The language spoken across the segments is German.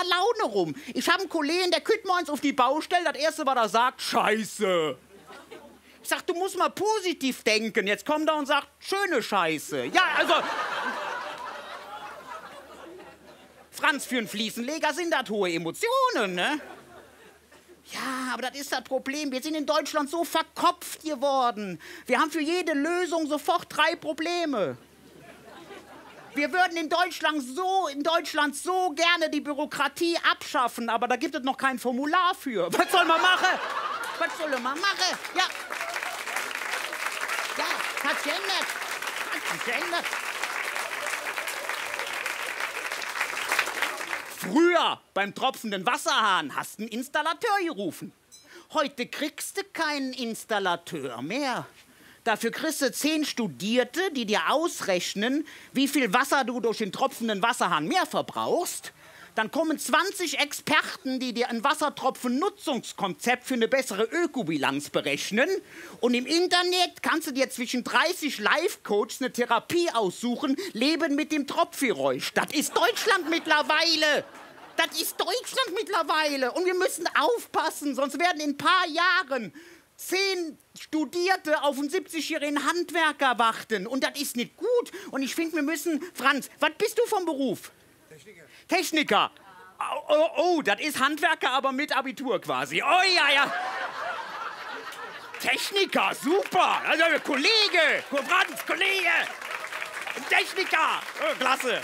Laune rum. Ich habe einen Kollegen, der kütt morgens auf die Baustelle, das Erste, was er sagt, Scheiße. Ich sag, du musst mal positiv denken. Jetzt kommt er und sagt, schöne Scheiße. Ja, also... Franz, für einen Fliesenleger sind das hohe Emotionen, ne? Ja, aber das ist das Problem. Wir sind in Deutschland so verkopft geworden. Wir haben für jede Lösung sofort 3 Probleme. Wir würden in Deutschland so gerne die Bürokratie abschaffen, aber da gibt es noch kein Formular für. Was soll man machen? Was soll man machen? Ja. Ja, hat sich geändert. Hat sich geändert. Früher, beim tropfenden Wasserhahn, hast du einen Installateur gerufen. Heute kriegst du keinen Installateur mehr. Dafür kriegst du 10 Studierte, die dir ausrechnen, wie viel Wasser du durch den tropfenden Wasserhahn mehr verbrauchst. Dann kommen 20 Experten, die dir ein Wassertropfen-Nutzungskonzept für eine bessere Ökobilanz berechnen. Und im Internet kannst du dir zwischen 30 Life-Coaches eine Therapie aussuchen, Leben mit dem Tropfgeräusch. Das ist Deutschland mittlerweile. Das ist Deutschland mittlerweile. Und wir müssen aufpassen, sonst werden in ein paar Jahren 10 Studierte auf einen 70-jährigen Handwerker warten. Und das ist nicht gut. Und ich finde, wir müssen... Franz, was bist du vom Beruf? Techniker. Techniker. Oh, das ist Handwerker, aber mit Abitur quasi. Oh, ja, ja. Techniker, super. Also, Kollege, Franz, Kollege. Techniker. Oh, klasse.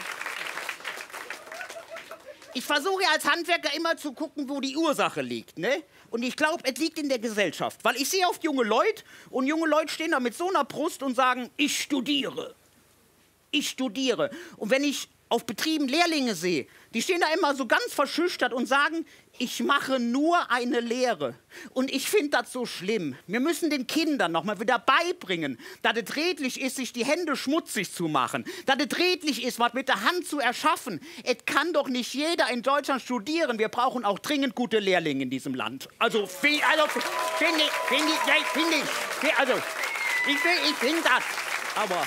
Ich versuche ja als Handwerker immer zu gucken, wo die Ursache liegt, ne? Und ich glaube, es liegt in der Gesellschaft. Weil ich sehe oft junge Leute und junge Leute stehen da mit so einer Brust und sagen, ich studiere. Ich studiere. Und wenn ich auf Betrieben Lehrlinge sehe, die stehen da immer so ganz verschüchtert und sagen, ich mache nur eine Lehre. Und ich finde das so schlimm. Wir müssen den Kindern noch mal wieder beibringen, dass es redlich ist, sich die Hände schmutzig zu machen, dass es redlich ist, was mit der Hand zu erschaffen. Es kann doch nicht jeder in Deutschland studieren. Wir brauchen auch dringend gute Lehrlinge in diesem Land. Also finde ich, also ich finde das, aber...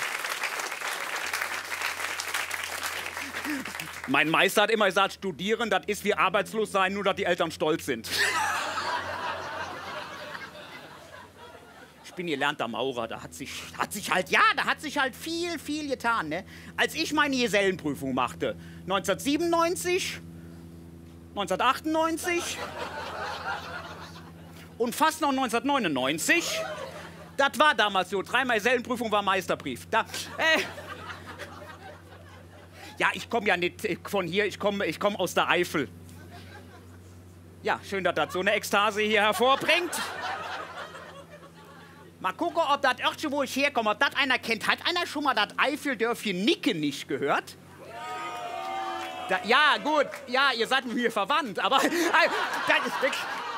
Mein Meister hat immer gesagt, studieren, das ist wie arbeitslos sein, nur dass die Eltern stolz sind. Ich bin gelernter Maurer, da hat sich halt viel getan, ne? Als ich meine Gesellenprüfung machte, 1997, 1998 und fast noch 1999, das war damals so, 3-mal Gesellenprüfung war Meisterbrief. Ja, ich komme ja nicht von hier, ich komme aus der Eifel. Ja, schön, dass das so eine Ekstase hier hervorbringt. Mal gucken, ob das Örtchen, wo ich herkomme, ob das einer kennt. Hat einer schon mal das Eifeldörfchen Nickenich gehört? Ja, gut, ja, ihr seid mit mir verwandt, aber das ist wirklich...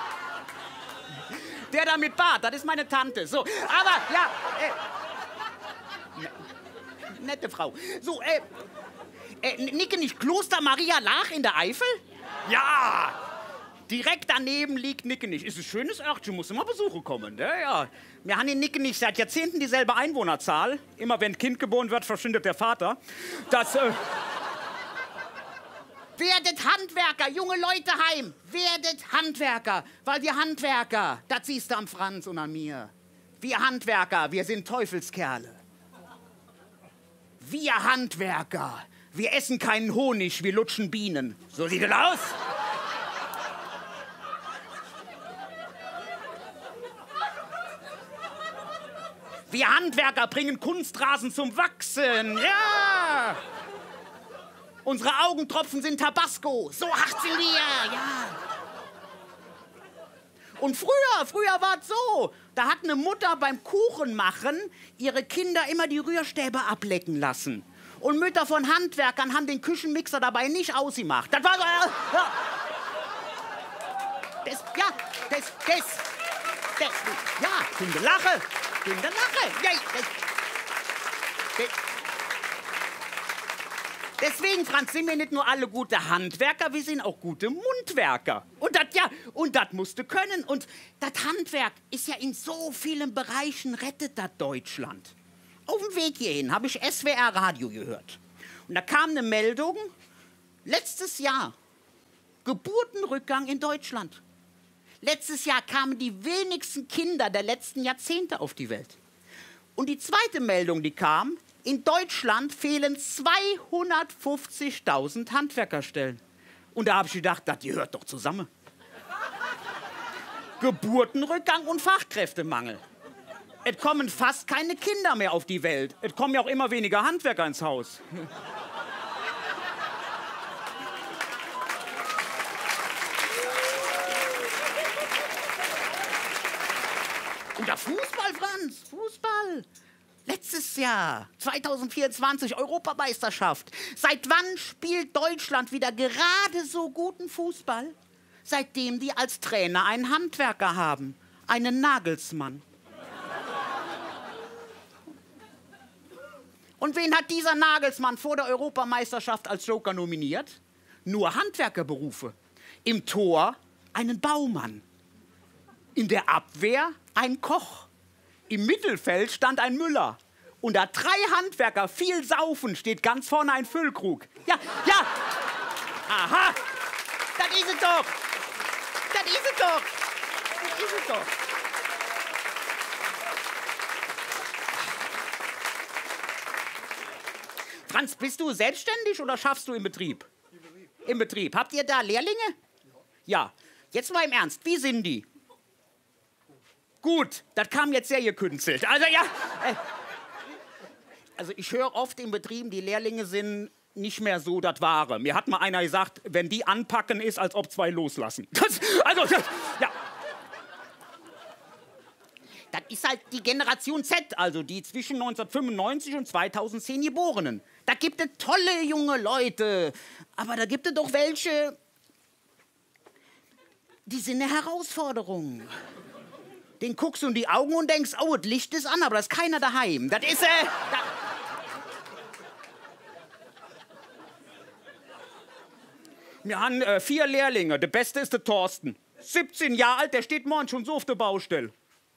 Der da mit Bart, das ist meine Tante. So, aber, ja, nette Frau. So, Nickenich, Kloster Maria Laach in der Eifel? Ja! Direkt daneben liegt Nickenich. Ist ein schönes Örtchen, musst du mal besuchen kommen. Ne? Ja. Wir haben in Nickenich seit Jahrzehnten dieselbe Einwohnerzahl. Immer wenn ein Kind geboren wird, verschwindet der Vater. Das, Werdet Handwerker, junge Leute heim. Werdet Handwerker, weil wir Handwerker, das siehst du am Franz und an mir. Wir Handwerker, wir sind Teufelskerle. Wir Handwerker. Wir essen keinen Honig, wir lutschen Bienen. So sieht es aus. Wir Handwerker bringen Kunstrasen zum Wachsen. Ja. Unsere Augentropfen sind Tabasco. So hart sind wir. Ja. Und früher war es so. Da hat eine Mutter beim Kuchenmachen ihre Kinder immer die Rührstäbe ablecken lassen. Und Mütter von Handwerkern haben den Küchenmixer dabei nicht ausgemacht. Das war so... Ja, Kinder lache. Deswegen, Franz, sind wir nicht nur alle gute Handwerker, wir sind auch gute Mundwerker. Und das musst du können. Und das Handwerk ist ja in so vielen Bereichen rettet das Deutschland. Auf dem Weg hierhin habe ich SWR Radio gehört. Und da kam eine Meldung, letztes Jahr Geburtenrückgang in Deutschland. Letztes Jahr kamen die wenigsten Kinder der letzten Jahrzehnte auf die Welt. Und die zweite Meldung, die kam, in Deutschland fehlen 250.000 Handwerkerstellen. Und da habe ich gedacht, das gehört doch zusammen. Geburtenrückgang und Fachkräftemangel. Es kommen fast keine Kinder mehr auf die Welt. Es kommen ja auch immer weniger Handwerker ins Haus. Und der Fußball, Franz, Fußball. Letztes Jahr, 2024, Europameisterschaft. Seit wann spielt Deutschland wieder gerade so guten Fußball? Seitdem die als Trainer einen Handwerker haben, einen Nagelsmann. Und wen hat dieser Nagelsmann vor der Europameisterschaft als Joker nominiert? Nur Handwerkerberufe. Im Tor einen Baumann. In der Abwehr ein Koch. Im Mittelfeld stand ein Müller. Und da 3 Handwerker viel saufen, steht ganz vorne ein Füllkrug. Ja, ja. Aha. Das ist es doch. Das ist es doch. Das ist es doch. Franz, bist du selbstständig oder schaffst du im Betrieb? Im Betrieb. Im Betrieb. Habt ihr da Lehrlinge? Ja. Jetzt mal im Ernst, wie sind die? Gut, das kam jetzt sehr gekünstelt. Also ja, also ich höre oft in Betrieben, die Lehrlinge sind nicht mehr so das Wahre. Mir hat mal einer gesagt, wenn die anpacken, ist, als ob 2 loslassen. Ja. Das ist halt die Generation Z, also die zwischen 1995 und 2010 Geborenen. Da gibt es tolle junge Leute, aber da gibt es doch welche, die sind eine Herausforderung. Den guckst du in die Augen und denkst, oh, das Licht ist an, aber da ist keiner daheim. Das ist, Wir haben 4 Lehrlinge. Der Beste ist der Thorsten. 17 Jahre alt, der steht morgen schon so auf der Baustelle.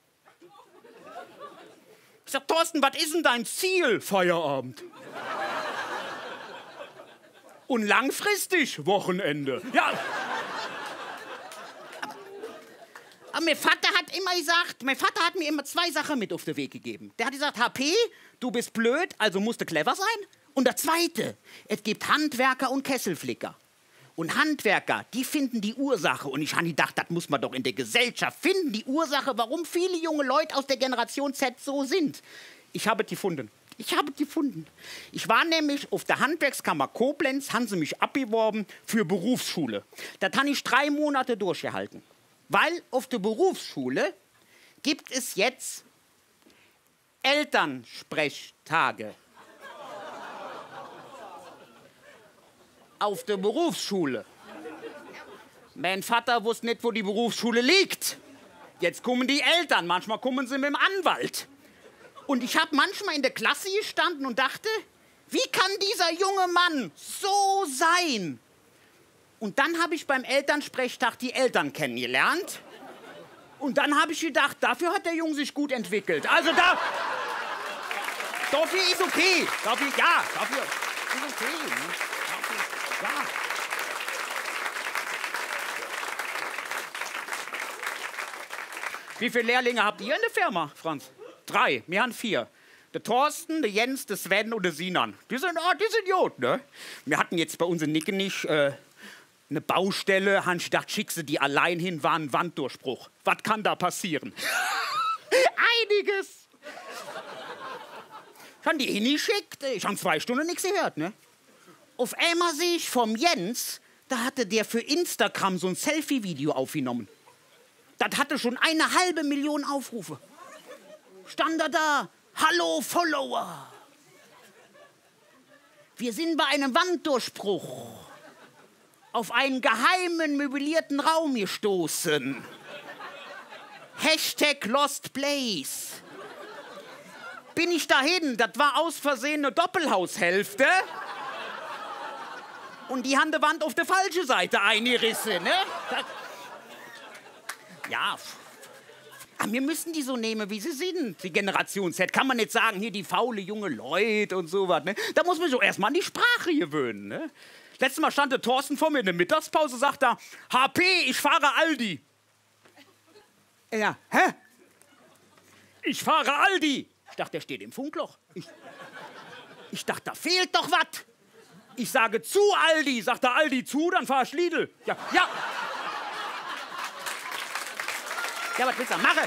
Ich sag, Thorsten, was ist denn dein Ziel? Feierabend. Und langfristig Wochenende. Ja. Aber mein Vater hat mir immer 2 Sachen mit auf den Weg gegeben. Der hat gesagt, HP, du bist blöd, also musst du clever sein. Und der Zweite, es gibt Handwerker und Kesselflicker. Und Handwerker, die finden die Ursache. Und ich habe gedacht, das muss man doch in der Gesellschaft finden, die Ursache, warum viele junge Leute aus der Generation Z so sind. Ich habe es gefunden. Ich war nämlich auf der Handwerkskammer Koblenz, haben sie mich abgeworben für Berufsschule. Das habe ich 3 Monate durchgehalten. Weil auf der Berufsschule gibt es jetzt Elternsprechtage. Auf der Berufsschule. Mein Vater wusste nicht, wo die Berufsschule liegt. Jetzt kommen die Eltern, manchmal kommen sie mit dem Anwalt. Und ich habe manchmal in der Klasse gestanden und dachte, wie kann dieser junge Mann so sein? Und dann habe ich beim Elternsprechtag die Eltern kennengelernt. Und dann habe ich gedacht, dafür hat der Junge sich gut entwickelt. Also dafür ist okay. Dafür ist okay. Ne? Ja. Wie viele Lehrlinge habt ihr in der Firma, Franz? 3, wir haben 4. Der Thorsten, der Jens, der Sven und der Sinan. Die sind gut, ne? Wir hatten jetzt bei uns in Nickenich eine Baustelle, haben gedacht, schick sie die allein hin, war ein Wanddurchbruch. Was kann da passieren? Einiges. Ich habe die hingeschickt, ich habe 2 Stunden nichts gehört, ne? Auf einmal sehe ich vom Jens, da hatte der für Instagram so ein Selfie-Video aufgenommen. Das hatte schon 1,5 Million Aufrufe. Stand er da, hallo Follower. Wir sind bei einem Wanddurchbruch auf einen geheimen, möblierten Raum gestoßen. Hashtag Lost Place. Bin ich dahin, das war aus Versehen eine Doppelhaushälfte. Und die haben die Wand auf der falschen Seite eingerissen, ne? Ja, aber wir müssen die so nehmen, wie sie sind. Die Generation Z. Kann man nicht sagen, hier die faule junge Leute und sowas, ne? Da muss man so erstmal an die Sprache gewöhnen, ne? Letztes Mal stand der Thorsten vor mir in der Mittagspause, sagt er, HP, ich fahre Aldi. Ja, hä? Ich fahre Aldi. Ich dachte, der steht im Funkloch. Ich dachte, da fehlt doch was. Ich sage zu Aldi. Sagt der Aldi zu, dann fahr ich Lidl. Ja, ja. Ja, was willst du machen?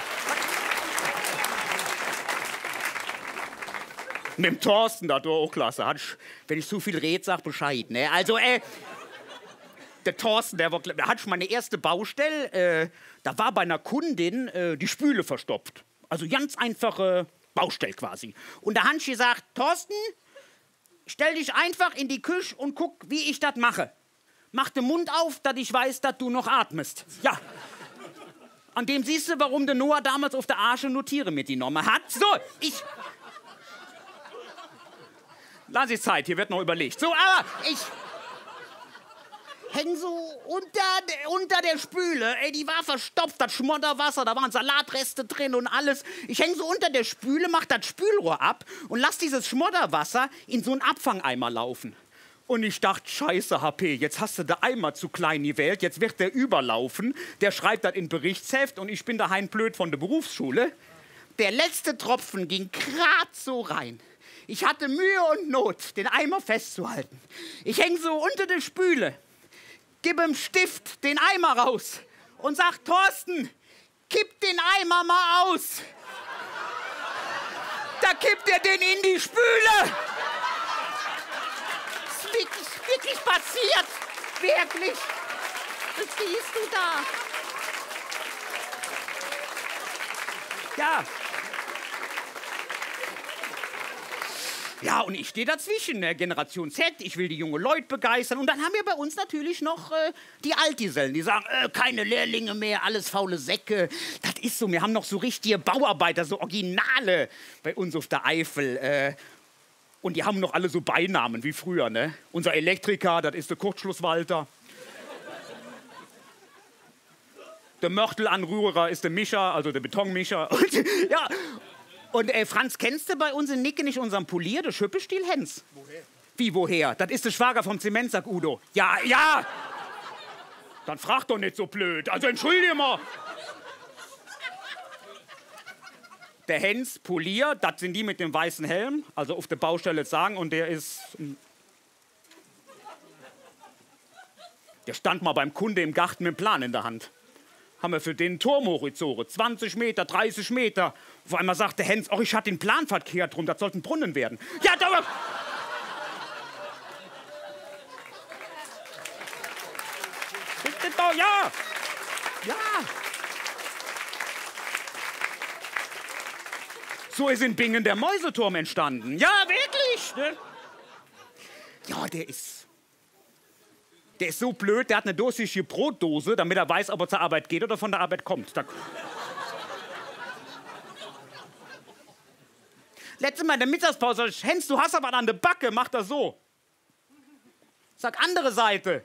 Mit dem Thorsten, da du auch klasse. Wenn ich zu viel rede, sag Bescheid. Ne? Also, der Thorsten, der hat schon meine erste Baustelle. Da war bei einer Kundin die Spüle verstopft. Also ganz einfache Baustelle quasi. Und da habe ich gesagt, Thorsten, stell dich einfach in die Küche und guck, wie ich das mache. Mach den Mund auf, dass ich weiß, dass du noch atmest. Ja. An dem siehst du, warum der Noah damals auf der Arche nur Tiere mitgenommen hat. So, Lass ich Zeit, hier wird noch überlegt. So, aber ich häng so unter der Spüle. Ey, die war verstopft, das Schmodderwasser, da waren Salatreste drin und alles. Ich häng so unter der Spüle, mach das Spülrohr ab und lass dieses Schmodderwasser in so einen Abfangeimer laufen. Und ich dachte, scheiße, HP, jetzt hast du den Eimer zu klein gewählt, jetzt wird der überlaufen. Der schreibt das in Berichtsheft und ich bin der Hein Blöd von der Berufsschule. Der letzte Tropfen ging grad so rein. Ich hatte Mühe und Not, den Eimer festzuhalten. Ich häng so unter der Spüle, gib ihm Stift den Eimer raus und sag, Thorsten, kipp den Eimer mal aus. Da kippt er den in die Spüle. Wirklich passiert. Wirklich. Das siehst du da. Ja. Ja, und ich stehe dazwischen, ne? Generation Z, ich will die jungen Leute begeistern. Und dann haben wir bei uns natürlich noch die Altgesellen, die sagen, keine Lehrlinge mehr, alles faule Säcke. Das ist so, wir haben noch so richtige Bauarbeiter, so Originale bei uns auf der Eifel. Und die haben noch alle so Beinamen wie früher, ne? Unser Elektriker, das ist der Kurzschlusswalter. Der Mörtelanrührer ist der Mischer, also der Betonmischer. Und, ja. Und Franz, kennst du bei uns in Nicke nicht unseren Polier, der Schüppestiel Hens? Woher? Wie, woher? Das ist der Schwager vom Zementsack Udo. Ja, ja! Dann frag doch nicht so blöd. Also entschuldige mal. Der Hens Polier, das sind die mit dem weißen Helm, also auf der Baustelle sagen, und der ist... Der stand mal beim Kunde im Garten mit dem Plan in der Hand. Haben wir für den Turm hochgezogen, 20 Meter, 30 Meter. Auf einmal sagte Hens, oh, ich hatte den Plan verkehrt rum, das sollte ein Brunnen werden. Ja, da... Ja! Ja! So ist in Bingen der Mäuseturm entstanden. Ja, wirklich! Ne? Ja, der ist so blöd, der hat eine durchsichtige Brotdose, damit er weiß, ob er zur Arbeit geht oder von der Arbeit kommt. Letztes Mal in der Mittagspause, Hens, du hast aber an der Backe, mach das so. Sag andere Seite.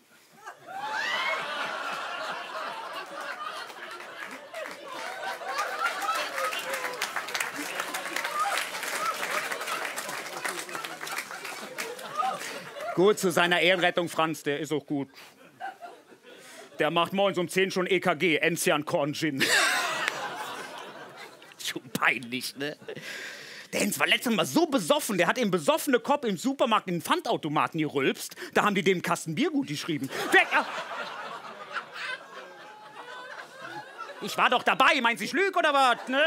Gut, zu seiner Ehrenrettung, Franz, der ist auch gut. Der macht morgens um 10 schon EKG, Enzian Korn Gin. Schon peinlich, ne? Der Hens war letztes Mal so besoffen, der hat im besoffenen Kopf im Supermarkt in den Pfandautomaten gerülpst. Da haben die dem Kasten Biergut geschrieben. Ich war doch dabei, meinst du, ich lüge oder was, ne?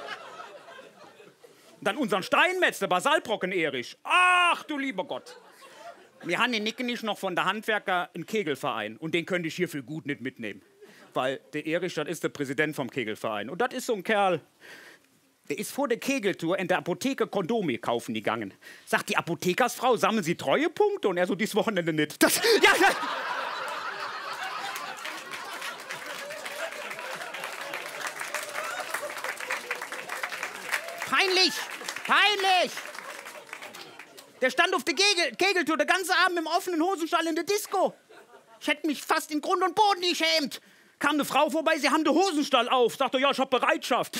Dann unseren Steinmetz, der Basalbrocken Erich. Ach, du lieber Gott. Wir haben in Nickenisch noch von der Handwerker einen Kegelverein. Und den könnte ich hier für gut nicht mitnehmen. Weil der Erich, das ist der Präsident vom Kegelverein. Und das ist so ein Kerl, der ist vor der Kegeltour in der Apotheke Kondome kaufen gegangen. Sagt die Apothekersfrau, sammeln Sie Treuepunkte? Und er so, dieses Wochenende nicht. Das, ja, ja. Peinlich! Peinlich! Der stand auf der Kegeltour, der ganze Abend im offenen Hosenstall in der Disco. Ich hätte mich fast in Grund und Boden geschämt. Kam eine Frau vorbei, sie haben den Hosenstall auf. Sagte, ja, ich hab Bereitschaft.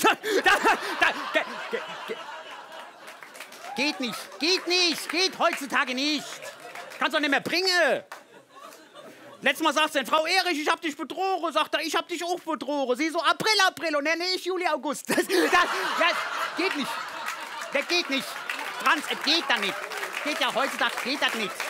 Geht nicht, geht heutzutage nicht. Kannst doch nicht mehr bringen. Letztes Mal sagt sie, Frau Erich, ich hab dich bedroht. Sagt er, ich hab dich auch bedroht. Sie so, April. Und nee, ich Juli, August. Das geht nicht. Das geht nicht. Franz, es geht da nicht. Geht ja heutzutage, geht das nicht.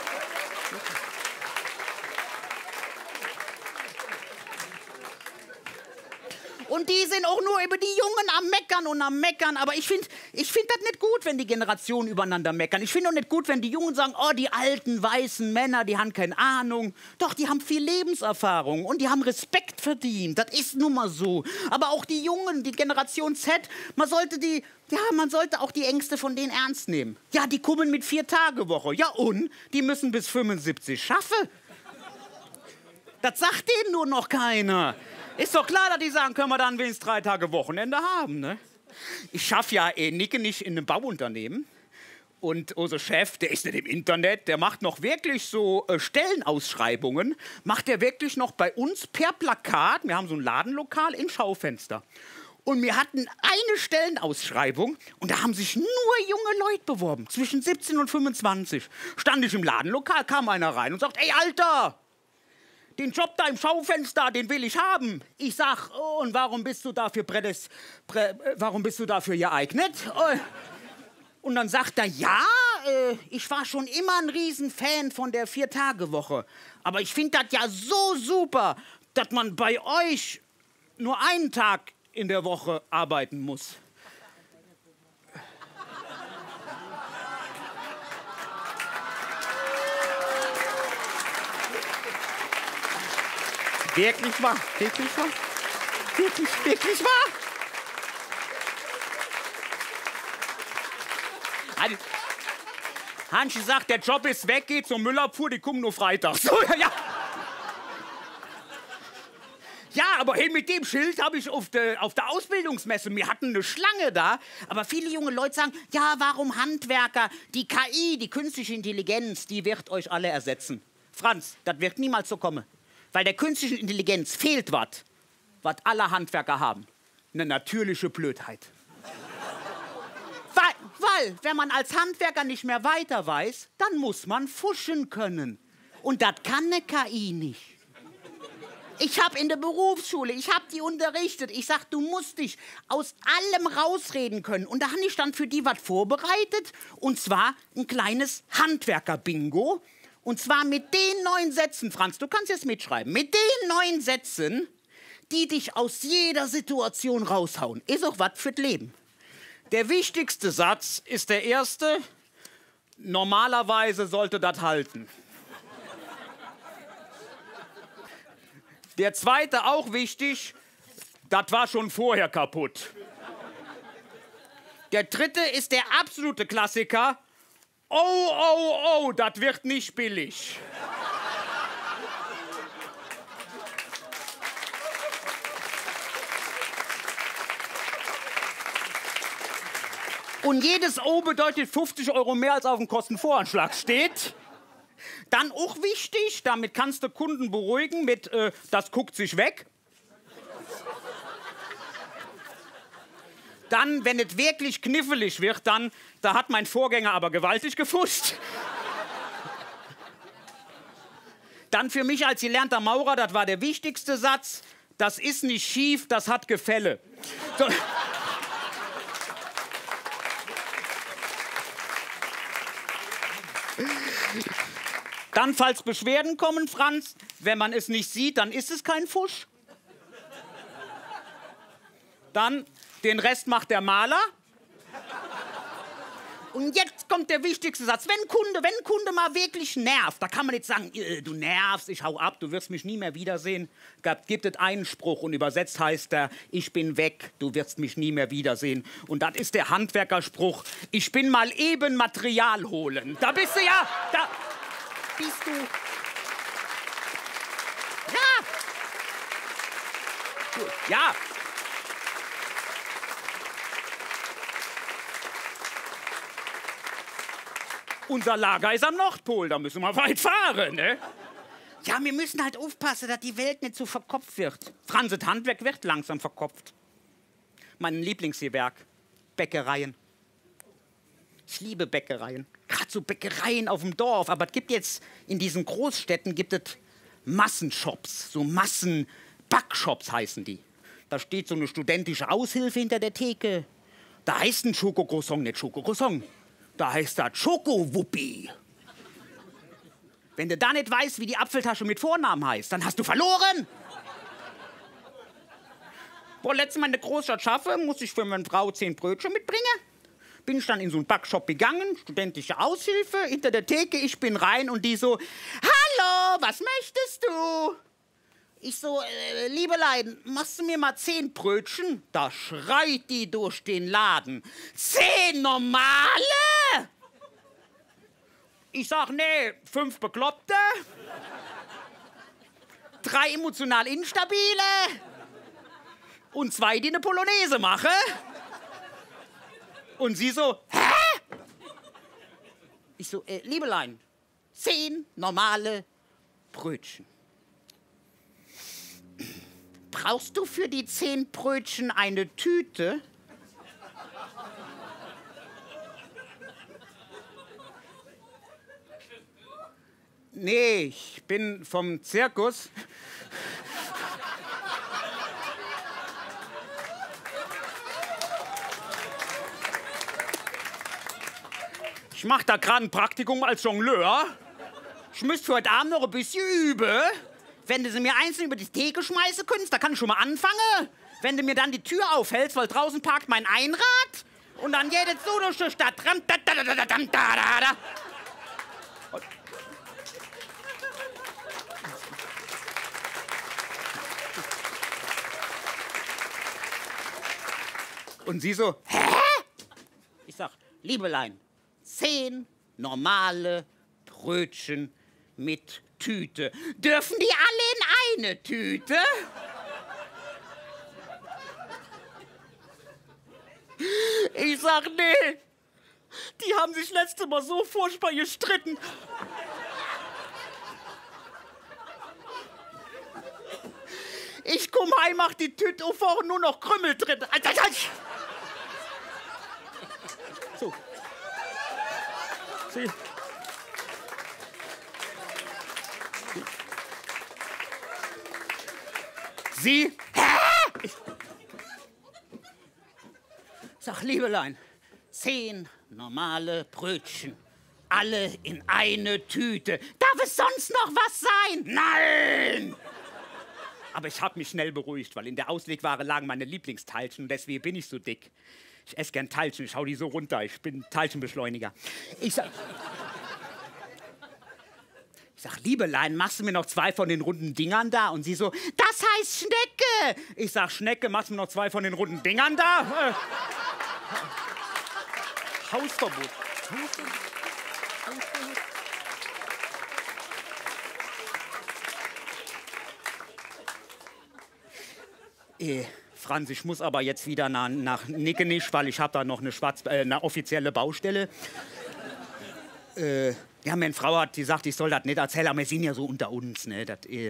Und die sind auch nur über die Jungen am Meckern und am Meckern. Aber ich find das nicht gut, wenn die Generationen übereinander meckern. Ich finde auch nicht gut, wenn die Jungen sagen, oh, die alten, weißen Männer, die haben keine Ahnung. Doch, die haben viel Lebenserfahrung und die haben Respekt verdient. Das ist nun mal so. Aber auch die Jungen, die Generation Z, man sollte auch die Ängste von denen ernst nehmen. Ja, die kommen mit 4-Tage-Woche. Ja, und? Die müssen bis 75 schaffen. Das sagt denen nur noch keiner. Ist doch klar, dass die sagen, können wir dann wenigstens 3 Tage Wochenende haben, ne? Ich schaffe ja Nicke nicht in einem Bauunternehmen. Und unser Chef, der ist nicht im Internet, der macht noch wirklich so Stellenausschreibungen. Macht der wirklich noch bei uns per Plakat. Wir haben so ein Ladenlokal im Schaufenster. Und wir hatten eine Stellenausschreibung und da haben sich nur junge Leute beworben. Zwischen 17 und 25. Stand ich im Ladenlokal, kam einer rein und sagt, ey, Alter! Den Job da im Schaufenster, den will ich haben. Ich sag, oh, und warum bist du dafür geeignet? Und dann sagt er, ja, ich war schon immer ein Riesenfan von der 4-Tage-Woche. Aber ich finde das ja so super, dass man bei euch nur einen Tag in der Woche arbeiten muss. Wirklich wahr, wirklich wahr, wirklich wahr. Hanschi sagt, der Job ist weg, geht zur Müllabfuhr, die kommen nur freitags. So, ja. Ja, aber hey, mit dem Schild habe ich auf der Ausbildungsmesse, wir hatten eine Schlange da, aber viele junge Leute sagen, ja, warum Handwerker? Die KI, die künstliche Intelligenz, die wird euch alle ersetzen. Franz, das wird niemals so kommen. Weil der künstlichen Intelligenz fehlt was alle Handwerker haben. Eine natürliche Blödheit. Weil, wenn man als Handwerker nicht mehr weiter weiß, dann muss man fuschen können. Und das kann eine KI nicht. Ich habe in der Berufsschule, ich habe die unterrichtet. Ich sag, du musst dich aus allem rausreden können. Und da habe ich dann für die was vorbereitet. Und zwar ein kleines Handwerker-Bingo. Und zwar mit den 9 Sätzen, Franz, du kannst jetzt mitschreiben, mit den 9 Sätzen, die dich aus jeder Situation raushauen. Ist auch was fürs Leben. Der wichtigste Satz ist der erste, normalerweise sollte das halten. Der zweite, auch wichtig, das war schon vorher kaputt. Der dritte ist der absolute Klassiker, oh, das wird nicht billig. Und jedes O bedeutet 50 € mehr, als auf dem Kostenvoranschlag steht. Dann auch wichtig, damit kannst du Kunden beruhigen mit, das guckt sich weg. Dann, wenn es wirklich knifflig wird, da hat mein Vorgänger aber gewaltig gefuscht. Dann für mich als gelernter Maurer, das war der wichtigste Satz, das ist nicht schief, das hat Gefälle. So. Dann, falls Beschwerden kommen, Franz, wenn man es nicht sieht, dann ist es kein Fusch. Dann, den Rest macht der Maler. Und jetzt kommt der wichtigste Satz. Wenn ein Kunde mal wirklich nervt, da kann man nicht sagen, du nervst, ich hau ab, du wirst mich nie mehr wiedersehen. Gibt es einen Spruch und übersetzt heißt er, ich bin weg, du wirst mich nie mehr wiedersehen. Und das ist der Handwerkerspruch, ich bin mal eben Material holen. Da bist du ja, da bist du. Ja. Gut. Ja. Unser Lager ist am Nordpol, da müssen wir weit fahren, ne? Ja, wir müssen halt aufpassen, dass die Welt nicht so verkopft wird. Franz, das Handwerk wird langsam verkopft. Mein Lieblingsgewerk, Bäckereien. Ich liebe Bäckereien. gerade so Bäckereien auf dem Dorf. Aber es gibt jetzt in diesen Großstädten gibt es Massenshops, so Massenbackshops heißen die. Da steht so eine studentische Aushilfe hinter der Theke. Da heißt ein Schokocroissant nicht Schokocroissant. Da heißt das Schokowuppi. Wenn du da nicht weißt, wie die Apfeltasche mit Vornamen heißt, dann hast du verloren. Wo letztes Mal in der Großstadt schaffe, muss ich für meine Frau 10 Brötchen mitbringen. Bin ich dann in so einen Backshop gegangen, studentische Aushilfe, hinter der Theke, ich bin rein und die so, hallo, was möchtest du? Ich so, Liebelein, machst du mir mal 10 Brötchen? Da schreit die durch den Laden. 10 normale? Ich sag, nee, 5 Bekloppte, 3 emotional instabile und 2, die eine Polonaise machen. Und sie so, hä? Ich so, Liebelein, 10 normale Brötchen. Brauchst du für die 10 Brötchen eine Tüte? Nee, ich bin vom Zirkus. Ich mach da gerade ein Praktikum als Jongleur. Ich müsste für heute Abend noch ein bisschen üben. Wenn du sie mir einzeln über die Theke schmeißen könntest, da kann ich schon mal anfangen. Wenn du mir dann die Tür aufhältst, weil draußen parkt mein Einrad. Und dann geht es so durch die Stadt. Und sie so, hä? Ich sag, Liebelein, 10 normale Brötchen mit Tüte. Dürfen die alle in eine Tüte? Ich sag, nee. Die haben sich letztes Mal so furchtbar gestritten. Ich komm heim, mach die Tüte auf und nur noch Krümmel drin. So. Sie. Sie? Hä? Ich sag, Liebelein, 10 normale Brötchen. Alle in eine Tüte. Darf es sonst noch was sein? Nein! Aber ich habe mich schnell beruhigt, weil in der Auslegware lagen meine Lieblingsteilchen und deswegen bin ich so dick. Ich esse gern Teilchen, ich hau die so runter. Ich bin Teilchenbeschleuniger. Ich sag, Liebelein, machst du mir noch 2 von den runden Dingern da? Und sie so, das heißt Schnecke. Ich sag, Schnecke, machst du mir noch 2 von den runden Dingern da? Hausverbot. Franz, ich muss aber jetzt wieder nach Nickenisch, weil ich habe da noch eine offizielle Baustelle. Ja, meine Frau hat gesagt, ich soll das nicht erzählen, aber wir sind ja so unter uns. Ne?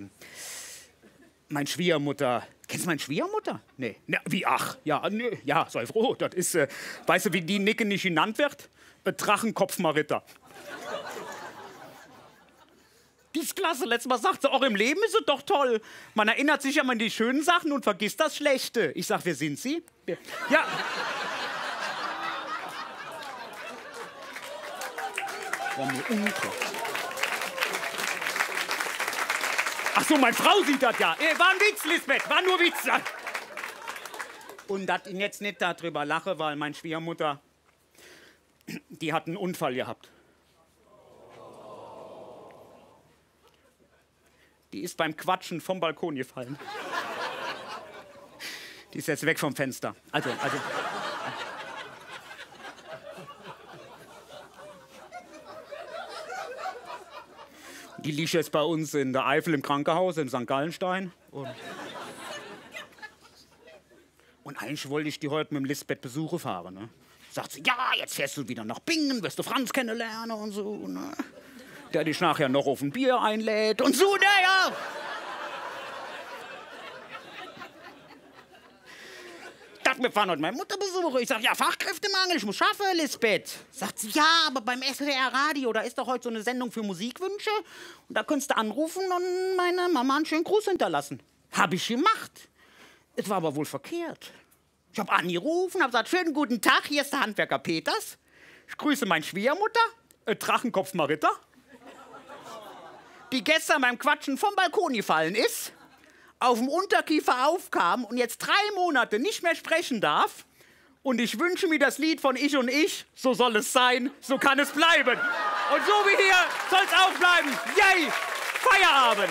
Meine Schwiegermutter, kennst du meine Schwiegermutter? Nee. Na, wie, ach, ja, nee, ja, sei froh. Das ist, weißt du, wie die Nickenisch genannt wird? Drachenkopfmaritter. Die ist klasse. Letztes Mal sagt sie, auch im Leben ist es doch toll. Man erinnert sich ja mal an die schönen Sachen und vergisst das Schlechte. Ich sag, wer sind Sie? Ja. Ach so, meine Frau sieht das ja. War ein Witz, Lisbeth, war nur Witz. Und dass ich jetzt nicht darüber lache, weil meine Schwiegermutter, die hat einen Unfall gehabt. Die ist beim Quatschen vom Balkon gefallen. Die ist jetzt weg vom Fenster. Also. Die liegt jetzt bei uns in der Eifel im Krankenhaus in St. Gallenstein. Und eigentlich wollte ich die heute mit dem Lisbeth Besuche fahren. Ne? Sagt sie, ja, jetzt fährst du wieder nach Bingen, wirst du Franz kennenlernen und so. Ne? Der dich nachher noch auf ein Bier einlädt und so, naja. Das sagt, wir fahren heute meine Mutter besuchen. Ich sag, ja, Fachkräftemangel, ich muss schaffen, Lisbeth. Sagt sie, ja, aber beim SWR Radio, da ist doch heute so eine Sendung für Musikwünsche. Und da könntest du anrufen und meiner Mama einen schönen Gruß hinterlassen. Hab ich gemacht. Es war aber wohl verkehrt. Ich hab angerufen, hab gesagt, schönen guten Tag, hier ist der Handwerker Peters. Ich grüße meine Schwiegermutter, Drachenkopf Marita, die gestern beim Quatschen vom Balkon gefallen ist, auf dem Unterkiefer aufkam und jetzt 3 Monate nicht mehr sprechen darf. Und ich wünsche mir das Lied von Ich und Ich, so soll es sein, so kann es bleiben. Und so wie hier soll es auch bleiben. Yay! Feierabend!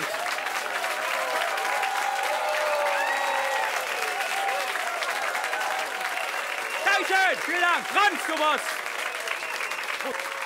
Dankeschön, vielen Dank. Franz, du was.